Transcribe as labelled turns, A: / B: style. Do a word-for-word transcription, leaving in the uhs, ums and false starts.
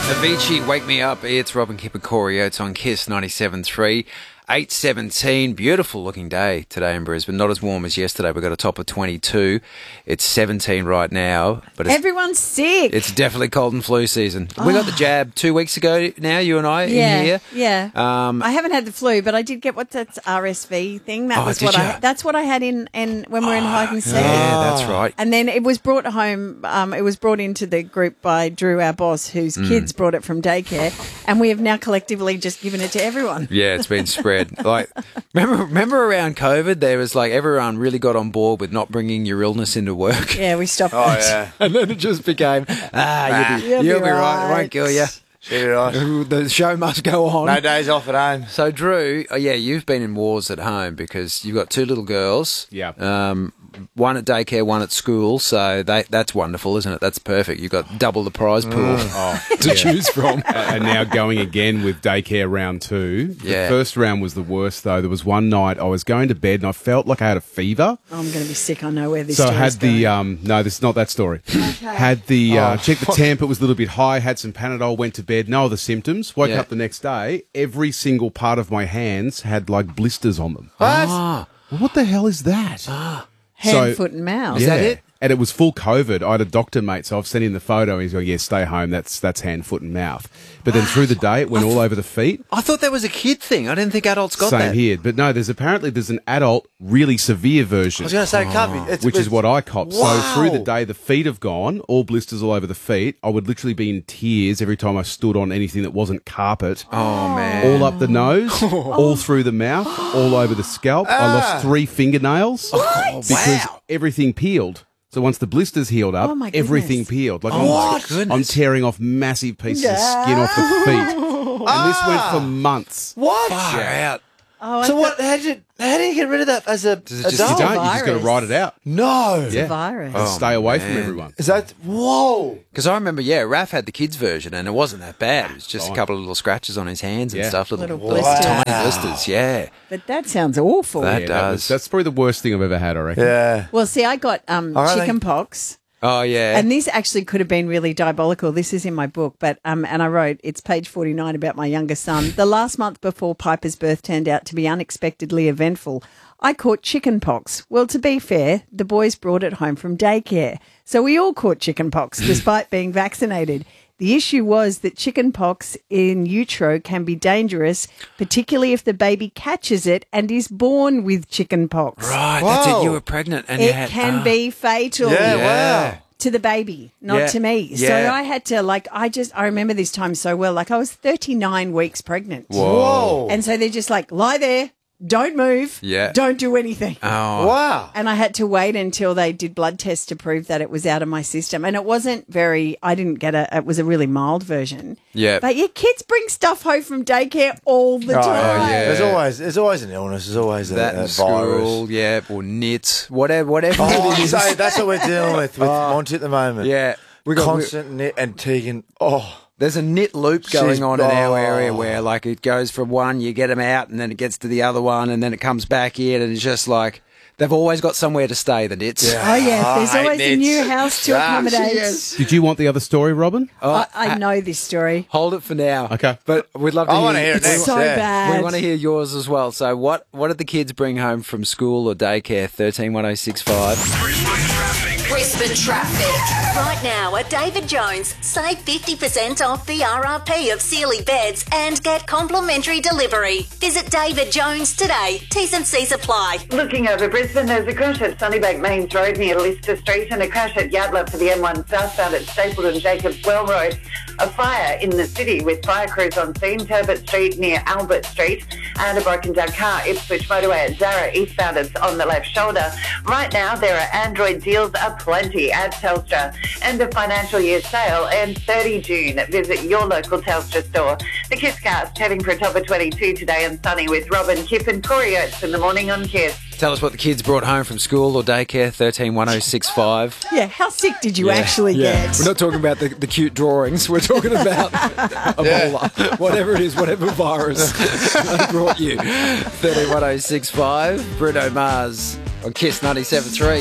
A: Avicii, Wake Me Up. It's Robin Kipper, Corey Oates on Kiss ninety-seven point three. eight seventeen, beautiful looking day today in Brisbane. Not as warm as yesterday. We've got a top of twenty-two. It's seventeen right now. But it's,
B: everyone's sick.
A: It's definitely cold and flu season. Oh. We got the jab two weeks ago now, you and I,
B: yeah,
A: in here.
B: Yeah,
A: um,
B: I haven't had the flu, but I did get what's that R S V thing. That
A: oh,
B: was
A: did
B: what
A: you?
B: I. That's what I had in, in when we were in hide and seek.
A: Yeah, that's right.
B: And then it was brought home. Um, it was brought into the group by Drew, our boss, whose
A: Mm.
B: kids brought it from daycare, and we have now collectively just given it to everyone.
A: Yeah, it's been spread. Like, remember, remember around COVID, there was like everyone really got on board with not bringing your illness into work.
B: Yeah, we stopped.
C: Oh,
B: that.
C: yeah.
A: And then it just became, ah, you'll be,
B: You'll
A: you'll
B: be
A: be right. It
B: right.
A: won't kill you.
C: Should be right.
A: The show must go on.
C: No days off at home.
A: So, Drew, oh, yeah, you've been in wars at home because you've got two little girls.
D: Yeah.
A: Um, one at daycare, one at school. So they, that's wonderful, isn't it? That's perfect. You've got double the prize pool
D: Oh,
A: to
D: yeah.
A: choose from.
D: And now going again with daycare round two.
A: Yeah.
D: The first round was the worst, though. There was one night I was going to bed and I felt like I had a fever.
B: Oh, I'm going to be sick. I know where this.
D: So I
B: story's
D: had the,
B: going.
D: um, no, this is not that story. Had the, uh,
C: Oh,
D: checked the
C: fuck.
D: temp, it was a little bit high, had some Panadol, went to bed, no other symptoms. Woke
A: Yeah.
D: up the next day, every single part of my hands had like blisters on them.
C: What?
A: Ah,
D: Well, what the hell is that?
B: hand,
D: so-
B: foot, and mouth.
A: Is that it?
D: And it was full COVID. I had a doctor, mate, so I've sent him the photo. He's going, yeah, stay home. That's that's hand, foot, and mouth. But then through the day, it went all over the feet.
A: I thought that was a kid thing. I didn't think adults got
D: Same
A: that.
D: here. But no, there's apparently there's an adult, really severe
C: I
D: version,
C: was going to say, it can't be. It's,
D: which is
C: it's-
D: what I copped.
C: Wow.
D: So through the day, the feet have gone, all blisters all over the feet. I would literally be in tears every time I stood on anything that wasn't carpet.
A: Oh, man.
D: All up the nose, all through the mouth, all over the scalp. I lost three fingernails because
A: Wow.
D: everything peeled. So once the blisters healed up,
B: Oh, my
D: everything
B: goodness.
D: peeled. Like
A: Oh,
D: I'm,
A: my goodness.
D: I'm tearing off massive pieces of skin off the feet. And this went for months.
C: What?
A: Far out.
B: Oh, I
C: So
B: thought-
C: what? How did you? How do you get rid of that as a
A: Does it just-
D: You
C: adult?
D: don't, you just got to
B: virus.
D: write it out.
C: No.
D: Yeah.
B: virus.
A: Oh,
D: Stay away from
A: man.
D: everyone.
C: Is that? Whoa.
A: Because I remember, yeah, Raph had the kids' version and it wasn't that bad. It was just a
D: Fine.
A: couple of little scratches on his hands and
D: Yeah.
A: stuff. Little,
B: Little
A: little
B: blisters.
A: tiny
C: Wow.
A: blisters, yeah.
B: But that sounds awful.
A: That
D: Yeah,
A: does.
D: was- that's probably the worst thing I've ever had, I reckon.
C: Yeah.
B: Well, see, I got um,
C: All right,
B: chicken pox.
A: Oh, yeah.
B: And this actually could have been really diabolical. This is in my book, but um, and I wrote, it's page forty-nine about my youngest son. The last month before Piper's birth turned out to be unexpectedly eventful. I caught chicken pox. Well, to be fair, the boys brought it home from daycare. So we all caught chicken pox despite being vaccinated. The issue was that chicken pox in utero can be dangerous, particularly if the baby catches it and is born with chicken pox.
A: right, that's it.
C: Whoa.
A: You were pregnant and you
B: It
A: had...
B: can
A: ah.
B: be fatal.
C: Yeah.
A: Yeah.
C: Wow.
B: To the baby, not
A: Yeah,
B: to me. So
A: yeah.
B: I had to, like, I just, I remember this time so well. Like, I was thirty-nine weeks pregnant.
C: Whoa.
B: And so they're just like, lie there, don't move,
A: Yeah.
B: don't do anything.
A: Oh,
C: Wow.
B: And I had to wait until they did blood tests to prove that it was out of my system. And it wasn't very, I didn't get a, it was a really mild version.
A: yeah.
B: But yeah, kids bring stuff home from daycare all the
C: Oh,
B: time.
A: yeah.
C: There's always there's always an illness. There's always a,
A: that
C: a
A: in
C: virus.
A: school, yeah, or knits, whatever, whatever
C: Oh,
A: it is.
C: so that's what we're dealing with with Monty at the moment.
A: Yeah. We got, we-
C: Constant knit and Tegan. Oh.
A: There's a knit loop going
C: She's-
A: on in our
C: oh.
A: area where, like, it goes from one, you get them out, and then it gets to the other one, and then it comes back in, and it's just like they've always got somewhere to stay. The knits.
B: Oh, yeah. There's
C: I
B: always
C: hate
B: a new
C: knits.
B: house to
C: Ah,
B: accommodate.
A: yes.
D: Did you want the other story, Robin?
A: Oh,
B: I, I know this story.
A: hold it for now.
D: Okay.
A: But we'd love to
C: I
A: hear.
C: wanna hear it
B: It's
C: next.
B: so
C: yeah.
B: bad.
A: We want to hear yours as well. So, what what did the kids bring home from school or daycare? Thirteen one zero six five.
E: Brisbane traffic. Right now at David Jones, save fifty percent off the R R P of Sealy beds and get complimentary delivery. Visit David Jones today. T's and C's apply.
F: Looking over Brisbane, there's a crash at Sunnybank Mains Road near Lister Street and a crash at Yardlip for the M one southbound at Stapleton Jacobs Well Road. A fire in the city with fire crews on scene, Turbot Street near Albert Street, and a broken down car, Ipswich Motorway at Zara eastbound, it's on the left shoulder. Right now, there are Android deals aplenty at Telstra. End of financial year sale and thirty June. Visit your local Telstra store. The KissCast heading for a top of twenty-two today and sunny with Robin, Kip and Corey Oates in the morning on Kiss.
A: Tell us what the kids brought home from school or daycare. Thirteen one zero six five.
B: Yeah, how sick did you actually get?
A: We're not talking about the, the cute drawings. We're talking about Ebola, whatever it is, whatever virus they brought you. Thirteen one zero six five. Bruno Mars on Kiss ninety-seven point three.